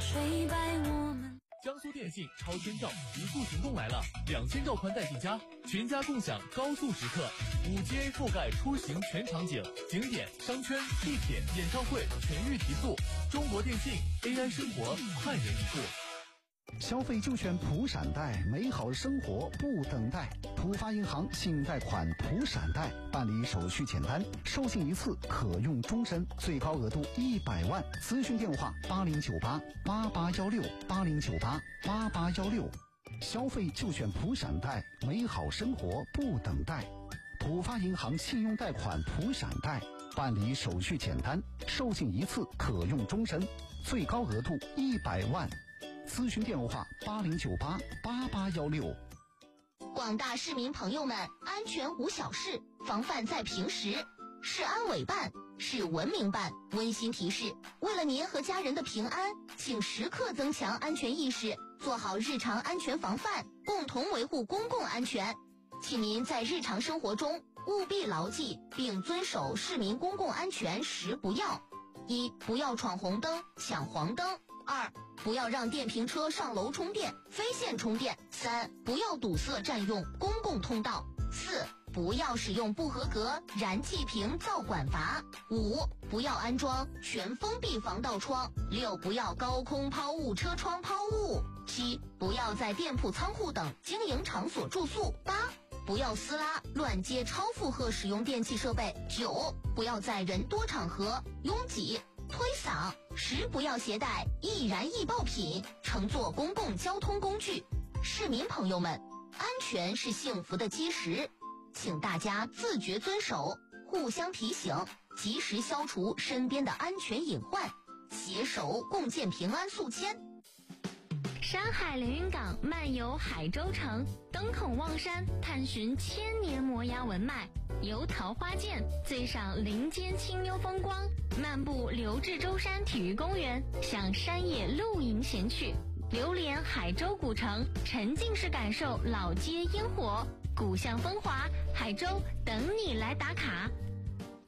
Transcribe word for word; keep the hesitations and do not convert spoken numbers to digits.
睡白我们。 江苏电信超千兆极速行动来了，两千兆宽带进家，全家共享高速时刻，五 G A 覆盖出行全场景，景点、商圈、地铁、演唱会全域提速。中国电信 A I 生活快人一步。 消费就选普闪贷，美好生活不等待。浦发银行信用贷款普闪贷，办理手续简单，授信一次可用终身，最高额度一百万。咨询电话八零九八八八幺六八零九八八八幺六。消费就选普闪贷，美好生活不等待。浦发银行信用贷款普闪贷，办理手续简单，授信一次可用终身，最高额度一百万。咨询电话八零九八八八幺六。 广大市民朋友们，安全无小事，防范在平时。市安委办、市文明办温馨提示：为了您和家人的平安，请时刻增强安全意识，做好日常安全防范，共同维护公共安全。请您在日常生活中务必牢记并遵守市民公共安全十不要：一、不要闯红灯、抢黄灯；二、不要让电瓶车上楼充电、非线充电；三、不要堵塞占用公共通道；四、不要使用不合格燃气瓶造管阀；五、不要安装全封闭防盗窗；六、不要高空抛物车窗抛物；七、不要在店铺仓库等经营场所住宿；八、不要撕拉乱接超负荷使用电器设备；九、不要在人多场合拥挤推搡；十、不要携带易燃易爆品乘坐公共交通工具。市民朋友们，安全是幸福的基石，请大家自觉遵守，互相提醒，及时消除身边的安全隐患，携手共建平安宿迁。 山海连云港漫游海州城，登孔望山，探寻千年摩崖文脉，游桃花涧，醉赏林间清幽风光，漫步刘志洲山体育公园，享山野露营闲趣，流连海州古城，沉浸式感受老街烟火，古巷风华，海州等你来打卡。